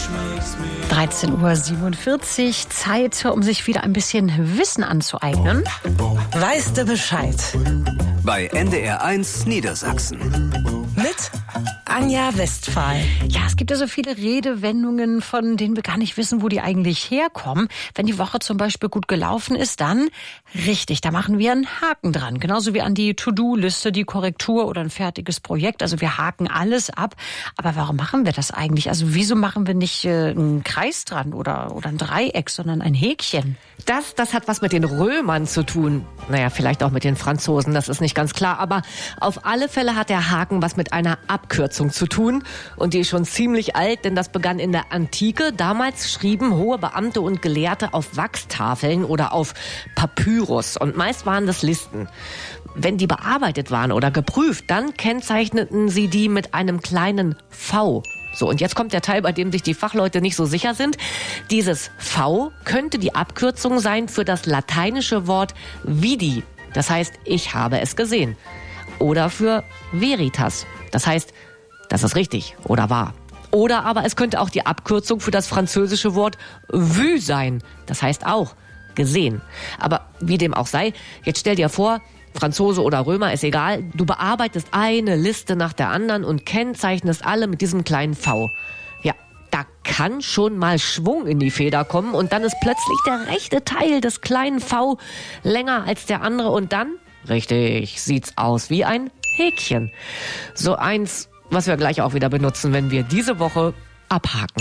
13:47 Uhr, Zeit, um sich wieder ein bisschen Wissen anzueignen. Weißt du Bescheid? Bei NDR1 Niedersachsen. Mit Anja Westphal. Ja, es gibt ja so viele Redewendungen, von denen wir gar nicht wissen, wo die eigentlich herkommen. Wenn die Woche zum Beispiel gut gelaufen ist, dann richtig, da machen wir einen Haken dran. Genauso wie an die To-Do-Liste, die Korrektur oder ein fertiges Projekt. Also wir haken alles ab. Aber warum machen wir das eigentlich? Also wieso machen wir nicht einen Kreis dran oder ein Dreieck, sondern ein Häkchen? Das hat was mit den Römern zu tun. Naja, vielleicht auch mit den Franzosen, das ist nicht ganz klar. Aber auf alle Fälle hat der Haken was mit einer Abkürzung zu tun. Und die ist schon ziemlich alt, denn das begann in der Antike. Damals schrieben hohe Beamte und Gelehrte auf Wachstafeln oder auf Papyrus. Und meist waren das Listen. Wenn die bearbeitet waren oder geprüft, dann kennzeichneten sie die mit einem kleinen V. So, und jetzt kommt der Teil, bei dem sich die Fachleute nicht so sicher sind. Dieses V könnte die Abkürzung sein für das lateinische Wort vidi. Das heißt, ich habe es gesehen. Oder für veritas. Das heißt, das ist richtig oder wahr. Oder aber es könnte auch die Abkürzung für das französische Wort vu sein. Das heißt auch gesehen. Aber wie dem auch sei, jetzt stell dir vor, Franzose oder Römer, ist egal. Du bearbeitest eine Liste nach der anderen und kennzeichnest alle mit diesem kleinen V. Ja, da kann schon mal Schwung in die Feder kommen und dann ist plötzlich der rechte Teil des kleinen V länger als der andere und dann, richtig, sieht's aus wie ein Häkchen. So eins, was wir gleich auch wieder benutzen, wenn wir diese Woche abhaken.